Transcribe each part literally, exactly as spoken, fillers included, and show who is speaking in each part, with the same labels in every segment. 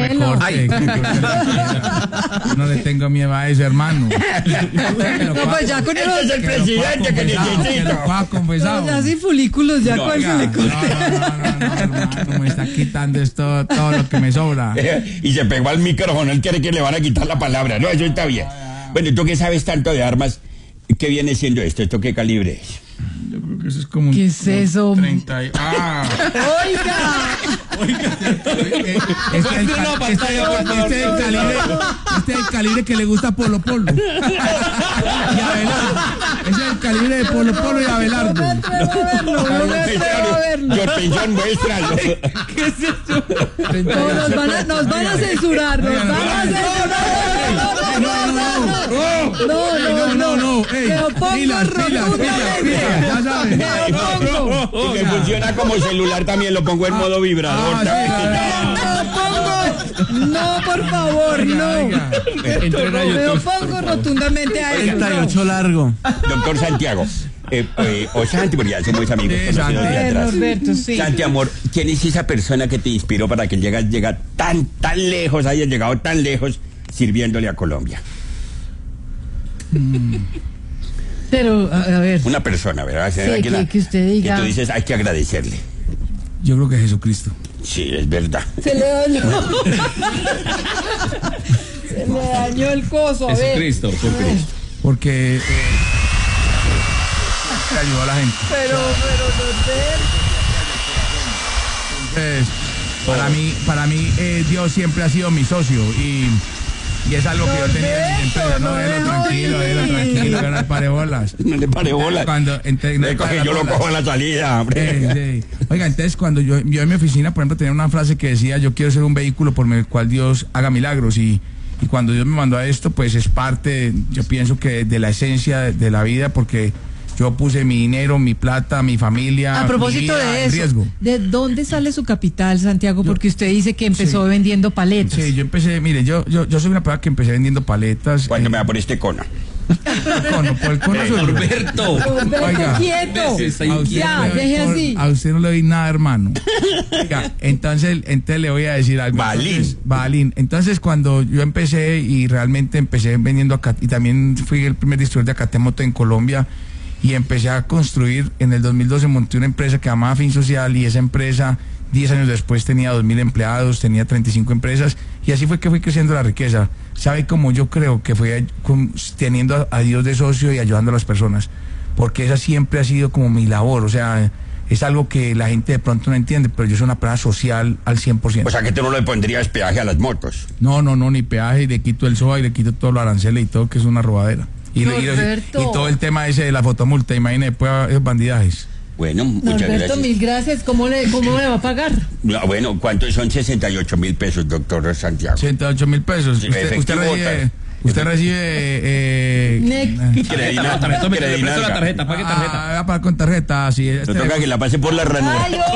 Speaker 1: me corte. No le tengo miedo a eso, hermano.
Speaker 2: No, pues ya con
Speaker 3: Este es el presidente que necesito.
Speaker 1: confesado.
Speaker 2: ya sin folículos, ya
Speaker 3: No,
Speaker 2: cuál se le
Speaker 1: No,
Speaker 2: corte.
Speaker 1: no, no, no, hermano, me está quitando esto, todo lo que me sobra.
Speaker 3: Y se pegó al micrófono, él quiere que le van a quitar la palabra. No, eso está bien. Bueno, ¿tú qué sabes tanto de armas? ¿Qué viene siendo esto? ¿Esto qué calibre es?
Speaker 1: Yo creo que eso es como un
Speaker 2: ¿Qué es eso?
Speaker 1: treinta y... ¡Ah!
Speaker 2: Oiga,
Speaker 1: Este es el, ca- este, este es el calibre, este es el calibre que le gusta a Polo Polo y Abelardo. Ese es el calibre de Polo Polo y Abelardo.
Speaker 2: no me atrevo a verlo, no me atrevo a verlo.
Speaker 3: Yo pensé, muéstralo.
Speaker 2: ¿Qué es eso? No, nos van a, nos van a censurar, nos van a censurar.
Speaker 1: No, no, no, no, no, no, ey,
Speaker 2: Me opongo
Speaker 1: pilas, pilas, pilas,
Speaker 2: rotundamente.
Speaker 1: pilas, ya sabes.
Speaker 2: Me opongo.
Speaker 3: Y que funciona como celular también, lo pongo en modo vibrador.
Speaker 1: Ah,
Speaker 2: Me opongo. No, por favor, no. Me opongo rotundamente a eso.
Speaker 4: treinta y
Speaker 2: no.
Speaker 4: ocho largo.
Speaker 3: Doctor Santiago, eh, eh, o Santi, porque ya somos amigos
Speaker 1: Sí,
Speaker 3: conocidos
Speaker 1: Santi.
Speaker 3: de
Speaker 2: Eh,
Speaker 3: atrás.
Speaker 2: Norberto, sí.
Speaker 3: Santi, amor, ¿quién es esa persona que te inspiró para que llegas llega tan, tan lejos, hayas llegado tan lejos sirviéndole a Colombia?
Speaker 2: Pero, a, a ver.
Speaker 3: Una persona, ¿verdad?
Speaker 2: Sí, que- que usted diga.
Speaker 3: Que tú dices, hay que agradecerle.
Speaker 1: Yo creo que Jesucristo.
Speaker 3: Sí, es verdad.
Speaker 2: Se le dañó. Se le dañó el coso. A ver.
Speaker 5: Jesucristo, por Cristo.
Speaker 1: Porque eh, ayudó a la gente.
Speaker 2: Pero, pero, Norberto.
Speaker 1: Entonces, para mí, para mí eh, Dios siempre ha sido mi socio y, y es algo que yo tenía en mi empresa. No,
Speaker 2: no
Speaker 1: déjalo
Speaker 2: me
Speaker 1: tranquilo,
Speaker 2: jodí.
Speaker 1: déjalo tranquilo, que no le pare bolas.
Speaker 3: No le pare bola.
Speaker 1: Cuando, entonces, no
Speaker 3: Le
Speaker 1: le pare
Speaker 3: coge, yo lo
Speaker 1: bolas.
Speaker 3: cojo a la salida, hombre.
Speaker 1: Eh, sí. Oiga, entonces cuando yo, yo en mi oficina, por ejemplo, tenía una frase que decía, yo quiero ser un vehículo por el cual Dios haga milagros y, y cuando Dios me mandó a esto, pues es parte, yo pienso que de la esencia de, de la vida, porque yo puse mi dinero, mi plata, mi familia,
Speaker 2: A propósito
Speaker 1: mi vida
Speaker 2: de
Speaker 1: en
Speaker 2: eso,
Speaker 1: riesgo.
Speaker 2: ¿de dónde sale su capital, Santiago? Porque usted dice que empezó
Speaker 1: Sí.
Speaker 2: vendiendo paletas.
Speaker 1: Sí, yo empecé, mire, yo, yo, yo soy una persona que empecé vendiendo paletas.
Speaker 3: Cuando
Speaker 1: eh,
Speaker 3: me va por este cono.
Speaker 1: cono, por el cono suyo.
Speaker 5: Norberto.
Speaker 2: Norberto,
Speaker 1: Oiga.
Speaker 2: quieto.
Speaker 5: Sí, está
Speaker 1: A usted
Speaker 2: Ya,
Speaker 1: no le-
Speaker 2: deje
Speaker 1: por-
Speaker 2: así.
Speaker 1: A usted no le doy nada, hermano. Oiga, entonces, entonces le voy a decir algo.
Speaker 3: Balín.
Speaker 1: Entonces, Balín. Entonces, cuando yo empecé y realmente empecé vendiendo acá, y también fui el primer distribuidor de Acatemoto en Colombia, y empecé a construir, en el dos mil doce monté una empresa que llamaba Fin Social, y esa empresa, diez años después, tenía dos mil empleados, tenía treinta y cinco empresas, y así fue que fui creciendo la riqueza. ¿Sabe cómo yo creo que fue con- teniendo a, a Dios de socio y ayudando a las personas? Porque esa siempre ha sido como mi labor, o sea, es algo que la gente de pronto no entiende, pero yo soy una persona social al cien por ciento.
Speaker 3: O sea que tú no le pondrías peaje a las motos.
Speaker 1: No, no, no, ni peaje, y le quito el S O A y le quito todos los aranceles y todo, que es una robadera. Y, le- y,
Speaker 2: Norberto.
Speaker 1: y todo el tema ese de la fotomulta, imagínate, después esos bandidajes.
Speaker 3: Bueno, muchas
Speaker 2: Norberto,
Speaker 3: gracias.
Speaker 2: mil gracias. ¿Cómo le, cómo le va a pagar?
Speaker 3: No, bueno, ¿cuántos son sesenta y ocho mil pesos, doctor Santiago?
Speaker 1: ochenta y ocho mil pesos.
Speaker 3: Sí,
Speaker 1: usted, usted
Speaker 3: efectivo,
Speaker 1: recibe,
Speaker 3: tal.
Speaker 1: usted recibe, eh,
Speaker 2: Nec.
Speaker 3: Credina-
Speaker 5: La tarjeta, me le presto la
Speaker 3: Credinalga.
Speaker 5: tarjeta, pague tarjeta.
Speaker 1: ah, va a pagar con tarjeta, sí.
Speaker 3: No
Speaker 1: Este,
Speaker 3: toca que la pase por la ranura.
Speaker 2: ¡Ay,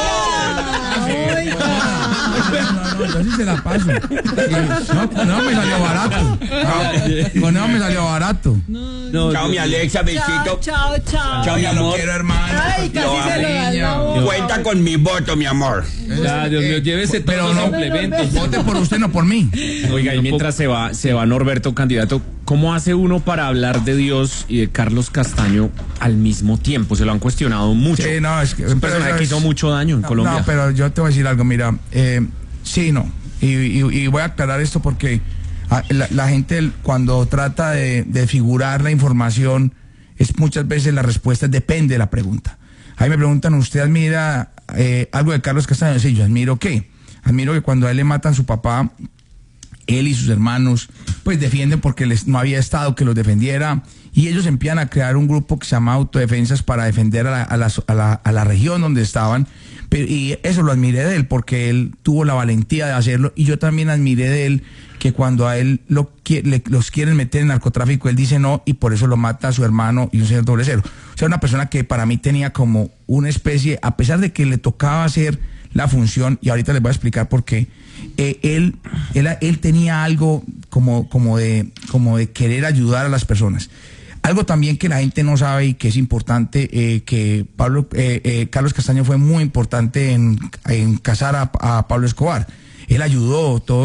Speaker 2: oiga! ¡Oiga!
Speaker 1: no, no, yo sí se la paso. Sí, No, con eso me salió barato. No, con eso me salió barato.
Speaker 5: No,
Speaker 3: Chao, mi Alexa,
Speaker 2: Chao,
Speaker 3: besito.
Speaker 2: chao, chao.
Speaker 3: Chao, mi
Speaker 1: Ya lo
Speaker 3: amor.
Speaker 1: quiero, hermano.
Speaker 2: Ay, casi
Speaker 3: Lo
Speaker 2: se lo da en la boca.
Speaker 3: Cuenta con mi voto, mi amor.
Speaker 5: Ya, Dios mío, llévese
Speaker 1: Pero
Speaker 5: todos los
Speaker 1: no,
Speaker 5: complementos.
Speaker 1: vote por usted, no por mí.
Speaker 6: Oiga, y mientras se va, se va Norberto, candidato, ¿cómo hace uno para hablar de Dios y de Carlos Castaño al mismo tiempo? Se lo han cuestionado mucho.
Speaker 1: Sí, no, es que
Speaker 6: Es un personaje que hizo mucho daño en
Speaker 1: no,
Speaker 6: Colombia.
Speaker 1: No, pero yo te voy a decir algo, mira, eh, sí, no. Y, y, y voy a aclarar esto porque a, la, la gente cuando trata de, de figurar la información, es muchas veces la respuesta depende de la pregunta. Ahí me preguntan, ¿usted admira eh, algo de Carlos Castaño? Sí, yo admiro qué. Admiro que cuando a él le matan a su papá, él y sus hermanos, pues defienden porque les, no había Estado que los defendiera, y ellos empiezan a crear un grupo que se llama Autodefensas para defender a la, a la, a la, a la región donde estaban, pero, y eso lo admiré de él porque él tuvo la valentía de hacerlo, y yo también admiré de él que cuando a él lo, le, los quieren meter en narcotráfico, él dice no, y por eso lo mata a su hermano y un señor doble cero. O sea, una persona que para mí tenía como una especie, a pesar de que le tocaba hacer la función, y ahorita les voy a explicar por qué, eh, él, él, él tenía algo como, como, de, como de querer ayudar a las personas. Algo también que la gente no sabe y que es importante, eh, que Pablo, eh, eh, Carlos Castaño fue muy importante en, en casar a, a Pablo Escobar. Él ayudó todo.